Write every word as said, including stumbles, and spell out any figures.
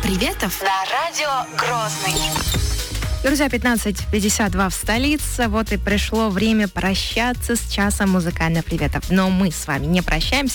приветов на радио Грозный. Друзья, пятнадцать пятьдесят два в столице. Вот и пришло время прощаться с часом музыкальных приветов. Но мы с вами не прощаемся.